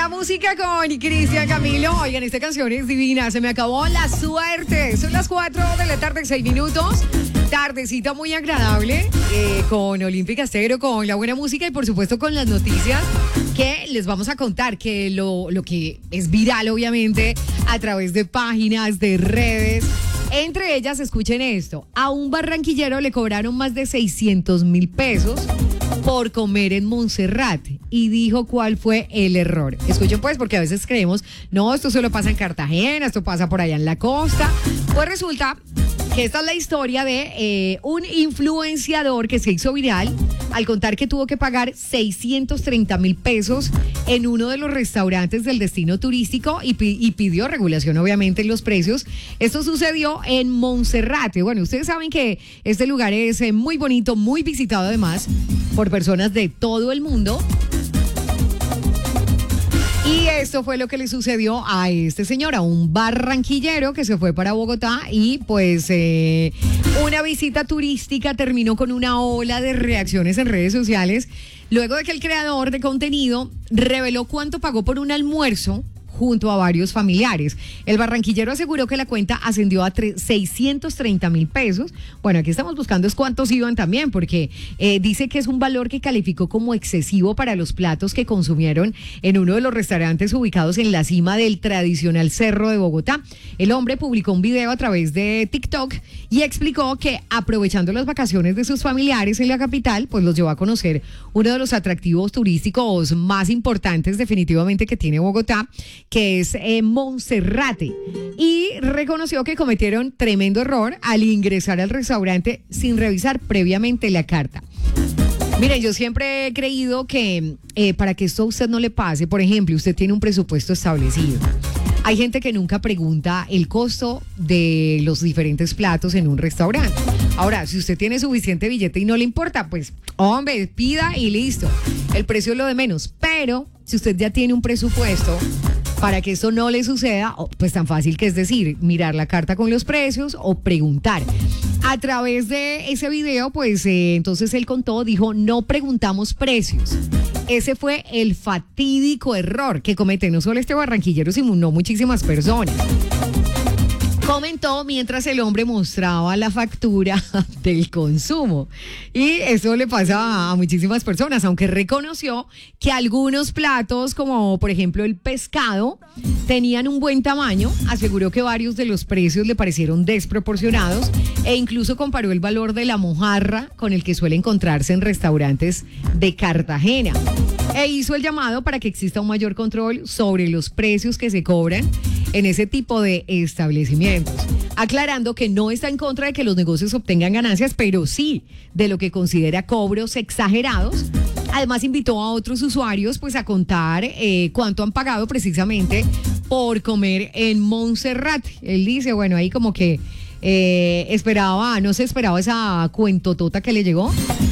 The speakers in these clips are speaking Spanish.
Buena música con Cristian Camilo. Oigan, esta canción es divina. Se me acabó la suerte. Son las 4 de la tarde, 6 minutos. Tardecita muy agradable con Olímpica Estéreo, con la buena música y por supuesto con las noticias que les vamos a contar, que lo que es viral obviamente a través de páginas, de redes. Entre ellas, escuchen esto, a un barranquillero le cobraron más de 600,000 pesos por comer en Monserrate y dijo cuál fue el error. Escuchen pues, porque a veces creemos, no, esto solo pasa en Cartagena, esto pasa por allá en la costa. Pues resulta que esta es la historia de un influenciador que se hizo viral al contar que tuvo que pagar 630,000 pesos en uno de los restaurantes del destino turístico y pidió regulación obviamente en los precios. Esto sucedió en Monserrate. Bueno, ustedes saben que este lugar es muy bonito, muy visitado además por personas de todo el mundo. Y esto fue lo que le sucedió a este señor, a un barranquillero que se fue para Bogotá y pues una visita turística terminó con una ola de reacciones en redes sociales luego de que el creador de contenido reveló cuánto pagó por un almuerzo junto a varios familiares. El barranquillero aseguró que la cuenta ascendió a 630,000 pesos. Bueno, aquí estamos buscando es cuántos iban también, porque dice que es un valor que calificó como excesivo para los platos que consumieron en uno de los restaurantes ubicados en la cima del tradicional cerro de Bogotá. El hombre publicó un video a través de TikTok y explicó que aprovechando las vacaciones de sus familiares en la capital, pues los llevó a conocer uno de los atractivos turísticos más importantes definitivamente que tiene Bogotá, que es Monserrate, y reconoció que cometieron tremendo error al ingresar al restaurante sin revisar previamente la carta. Miren, yo siempre he creído que para que esto a usted no le pase, por ejemplo, usted tiene un presupuesto establecido. Hay gente que nunca pregunta el costo de los diferentes platos en un restaurante. Ahora, si usted tiene suficiente billete y no le importa, pues, hombre, pida y listo. El precio es lo de menos. Pero si usted ya tiene un presupuesto, para que esto no le suceda, pues tan fácil que es decir, mirar la carta con los precios o preguntar. A través de ese video, pues entonces él contó, dijo, no preguntamos precios. Ese fue el fatídico error que comete no solo este barranquillero, sino muchísimas personas. Comentó mientras el hombre mostraba la factura del consumo. Y eso le pasa a muchísimas personas, aunque reconoció que algunos platos, como por ejemplo el pescado, tenían un buen tamaño. Aseguró que varios de los precios le parecieron desproporcionados e incluso comparó el valor de la mojarra con el que suele encontrarse en restaurantes de Cartagena. E hizo el llamado para que exista un mayor control sobre los precios que se cobran en ese tipo de establecimientos, aclarando que no está en contra de que los negocios obtengan ganancias, pero sí de lo que considera cobros exagerados. Además, invitó a otros usuarios pues a contar cuánto han pagado precisamente por comer en Monserrate. Él dice, bueno, ahí como que no se esperaba esa cuentotota que le llegó.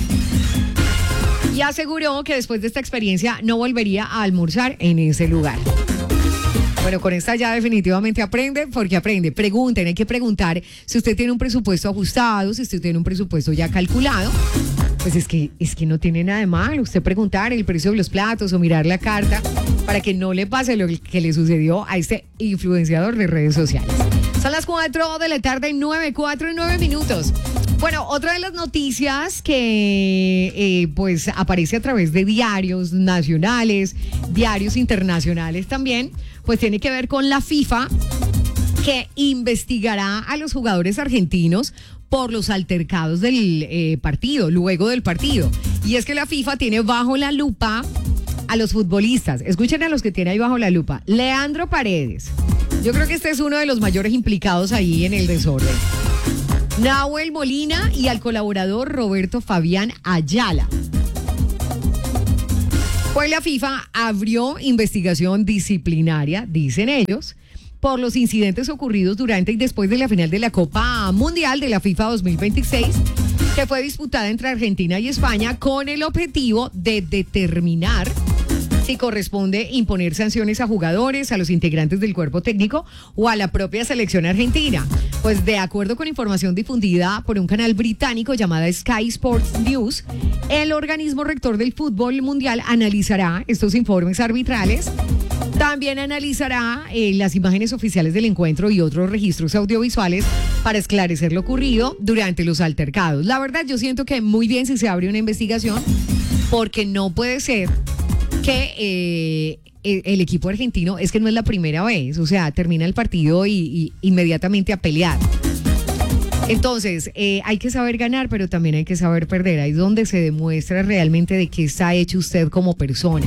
Y aseguró que después de esta experiencia no volvería a almorzar en ese lugar. Bueno, con esta ya definitivamente aprende, porque aprende. Pregunten, hay que preguntar si usted tiene un presupuesto ajustado, si usted tiene un presupuesto ya calculado. Pues es que no tiene nada de malo usted preguntar el precio de los platos o mirar la carta para que no le pase lo que le sucedió a este influenciador de redes sociales. Son las 4 de la tarde, 4 y 9 minutos. Bueno, otra de las noticias que pues aparece a través de diarios nacionales, diarios internacionales también, pues tiene que ver con la FIFA, que investigará a los jugadores argentinos por los altercados del partido, luego del partido. Y es que la FIFA tiene bajo la lupa a los futbolistas. Escuchen a los que tiene ahí bajo la lupa. Leandro Paredes. Yo creo que este es uno de los mayores implicados ahí en el desorden. Nahuel Molina y al colaborador Roberto Fabián Ayala. Pues la FIFA abrió investigación disciplinaria, dicen ellos, por los incidentes ocurridos durante y después de la final de la Copa Mundial de la FIFA 2026, que fue disputada entre Argentina y España con el objetivo de determinar si corresponde imponer sanciones a jugadores, a los integrantes del cuerpo técnico o a la propia selección argentina. Pues de acuerdo con información difundida por un canal británico llamada Sky Sports News, el organismo rector del fútbol mundial analizará estos informes arbitrales. También analizará las imágenes oficiales del encuentro y otros registros audiovisuales para esclarecer lo ocurrido durante los altercados. La verdad, yo siento que muy bien si se abre una investigación, porque no puede ser que el equipo argentino, es que no es la primera vez, o sea, termina el partido y inmediatamente a pelear. Entonces, hay que saber ganar, pero también hay que saber perder. Ahí es donde se demuestra realmente de qué está hecho usted como persona.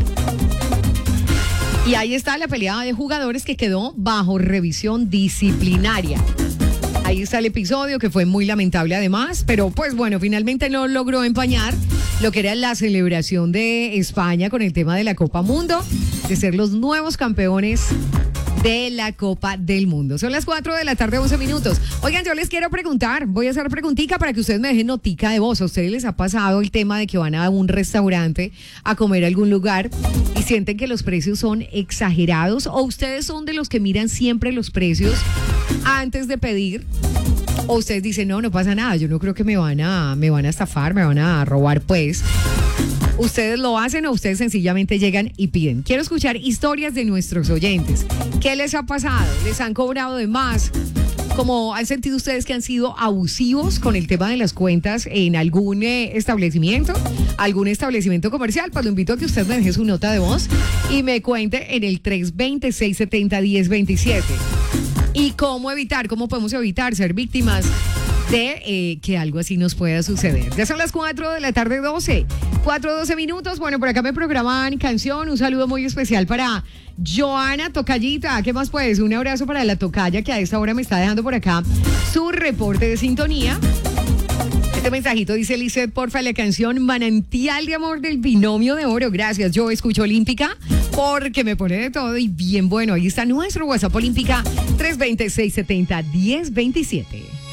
Y ahí está la pelea de jugadores que quedó bajo revisión disciplinaria. Ahí está el episodio, que fue muy lamentable además, pero pues bueno, finalmente no logró empañar lo que era la celebración de España con el tema de la Copa Mundo, de ser los nuevos campeones de la Copa del Mundo. Son las 4 de la tarde, 11 minutos. Oigan, yo les quiero preguntar, voy a hacer preguntica para que ustedes me dejen notica de voz. ¿A ustedes les ha pasado el tema de que van a un restaurante a comer a algún lugar y sienten que los precios son exagerados? ¿O ustedes son de los que miran siempre los precios antes de pedir? ¿O ustedes dicen, no pasa nada, yo no creo que me van a estafar, me van a robar pues? ¿Ustedes lo hacen o ustedes sencillamente llegan y piden? Quiero escuchar historias de nuestros oyentes. ¿Qué les ha pasado? ¿Les han cobrado de más? ¿Cómo han sentido ustedes que han sido abusivos con el tema de las cuentas en algún establecimiento? ¿Algún establecimiento comercial? Pues lo invito a que usted me deje su nota de voz y me cuente en el 320-670-1027. ¿Y cómo podemos evitar ser víctimas de que algo así nos pueda suceder? Ya son las 4 de la tarde, 4:12 minutos. Bueno, por acá me programan canción. Un saludo muy especial para Joana Tocayita. ¿Qué más pues? Un abrazo para la tocaya que a esta hora me está dejando por acá su reporte de sintonía. Este mensajito dice: Lizeth, porfa, la canción Manantial de Amor del Binomio de Oro. Gracias, yo escucho Olímpica porque me pone de todo y bien bueno. Ahí está nuestro WhatsApp Olímpica, 320-670-1027.